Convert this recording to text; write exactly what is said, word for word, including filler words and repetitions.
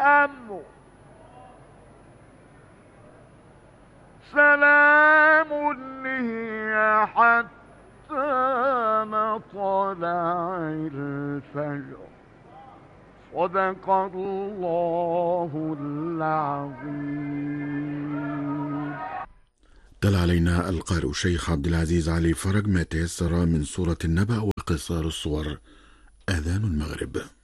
الأمر سلام هي حتى مطلع الفجر. صدق الله العظيم. تلا علينا القارئ الشيخ عبد العزيز علي فرج ما تيسر من سورة النبأ وقصار الصور. آذان المغرب.